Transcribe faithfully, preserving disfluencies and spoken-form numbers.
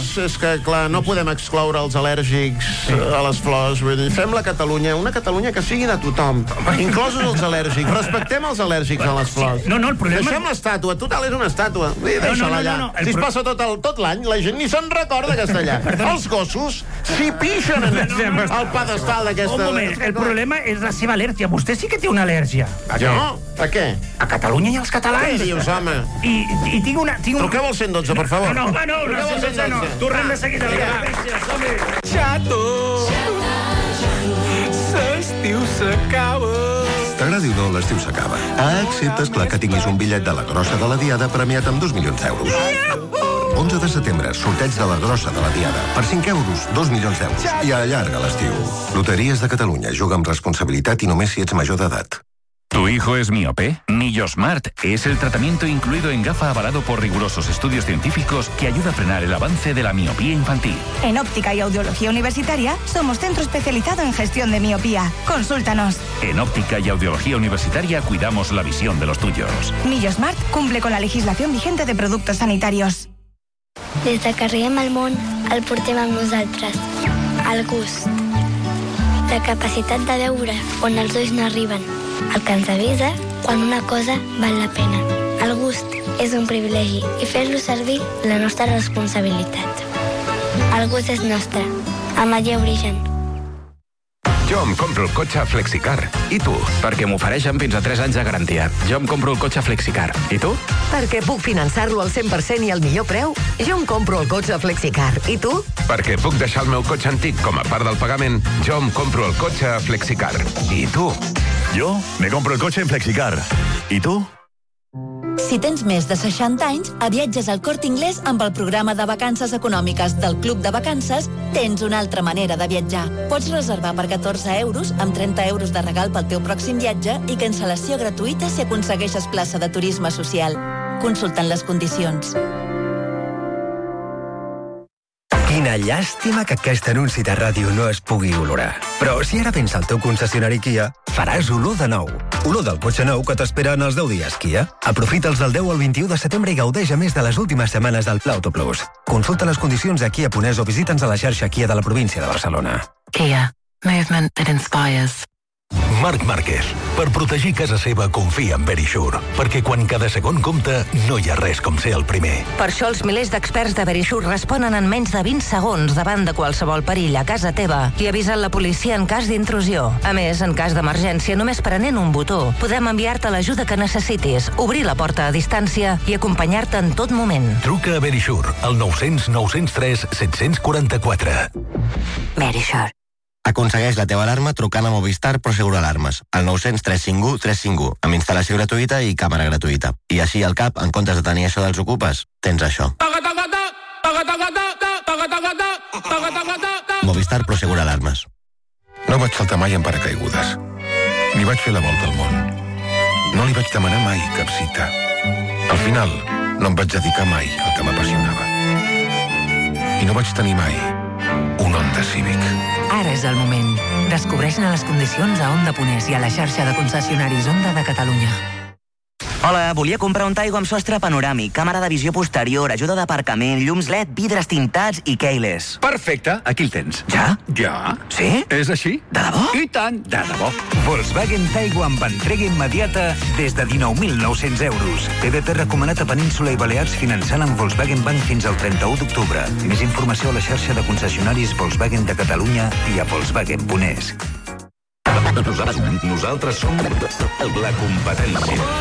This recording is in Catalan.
flors, és que, clar, no podem excloure els al·lèrgics a les flors. Vull dir, fem la Catalunya, una Catalunya que sigui de tothom, inclosos els al·lèrgics. Respectem els al·lèrgics a les flors. No, no, el problema... Deixem l'estàtua, total és una estàtua. Deixa-la allà. Si es passa tot l'any, la gent ni se'n recorda que està allà. Els gossos s'hi pixen al pedestal d'aquesta... Un moment, el problema és la seva al·lèrgia. Vostè sí que té una al·lèrgia. Jo? A què? A Catalunya i als catalans. Què dius, home? I, i tinc una... Tinc un... Truqueu al cent dotze, per favor. No, no, no, no, no, cent dotze no. Tornem de seguida. Xato, l'estiu s'acaba. T'agradi o no, l'estiu s'acaba. Ah, excepte, esclar, que tinguis un bitllet de la grossa de la Diada premiat amb dos milions d'euros. onze de setembre, sorteig de la grossa de la Diada. Per cinc euros, dos milions d'euros. I allarga l'estiu. Loteries de Catalunya. Juga amb responsabilitat i només si ets major d'edat. ¿Tu hijo es miope? Millosmart es el tratamiento incluido en gafa avalado por rigurosos estudios científicos que ayuda a frenar el avance de la miopía infantil. En Óptica y Audiología Universitaria somos centro especializado en gestión de miopía. Consúltanos. En Óptica y Audiología Universitaria cuidamos la visión de los tuyos. Millosmart cumple con la legislación vigente de productos sanitarios. Des de que arribem al món, el portem amb nosaltres. El gust. La capacitat de veure on els ulls no arriben. El que ens avisa quan una cosa val la pena. El gust és un privilegi i fer-lo servir la nostra responsabilitat. El gust és nostre. Amaia Origen. Jo em compro el cotxe Flexicar. I tu? Perquè m'ofereixen fins a tres anys de garantia. Jo em compro el cotxe Flexicar. I tu? Perquè puc finançar-lo al cent per cent i al millor preu. Jo em compro el cotxe Flexicar. I tu? Perquè puc deixar el meu cotxe antic com a part del pagament. Jo em compro el cotxe Flexicar. I tu? Yo me compro el coche en Flexicar. ¿Y tú? Si tens més de seixanta anys, a Viatges al Corte Inglés amb el programa de vacances econòmiques del Club de Vacances tens una altra manera de viatjar. Pots reservar per catorze euros amb trenta euros de regal pel teu pròxim viatge i cancel·lació gratuïta si aconsegueixes plaça de turisme social. Consultant les condicions. Quina llàstima que aquest anunci de ràdio no es pugui olorar. Però si ara vens al teu concessionari Kia, faràs olor de nou. Olor del cotxe nou que t'espera en els deu dies Kia. Aprofita'ls del deu al vint-i-u de setembre i gaudeix a més de les últimes setmanes del Auto Plus. Consulta les condicions a Kia Punès o visita'ns a la xarxa Kia de la província de Barcelona. Kia. Movement that inspires. Marc Márquez. Per protegir casa seva, confia en Verisure. Perquè quan cada segon compta, no hi ha res com ser el primer. Per això els milers d'experts de Verisure responen en menys de vint segons davant de qualsevol perill a casa teva i avisen la policia en cas d'intrusió. A més, en cas d'emergència, només prenent un botó, podem enviar-te l'ajuda que necessitis, obrir la porta a distància i acompanyar-te en tot moment. Truca a Verisure, al nou cents nou cents tres set cents quaranta-quatre. Verisure. Aconsegueix la teva alarma trucant a Movistar Prosegur Alarmes, al nou cents tres cinc u tres cinc u, amb instal·lació gratuïta i càmera gratuïta. I així al cap, en comptes de tenir això dels ocupes, tens això. Movistar Prosegur Alarmes. No vaig saltar mai en paracaigudes. Ni vaig fer la volta al món. No li vaig demanar mai cap cita. Al final, no em vaig dedicar mai al que m'apassionava. I no vaig tenir mai un Honda Civic. Ara és el moment. Descobreix-ne les condicions a Honda Punès i a la xarxa de concessionaris Honda de Catalunya. Hola, volia comprar un Taigo amb sostre panoràmic, càmera de visió posterior, ajuda d'aparcament, llums L E D, vidres tintats i keyless. Perfecte, aquí el tens. Ja? Ja. Sí? És així? De debò? I tant, de debò. Volkswagen Taigo amb entrega immediata des de dinou mil nou-cents euros. T D T recomanat a Península i Balears finançant amb Volkswagen Bank fins al trenta-u d'octubre. Més informació a la xarxa de concessionaris Volkswagen de Catalunya i a Volkswagen Punès. Nosaltres som la competència.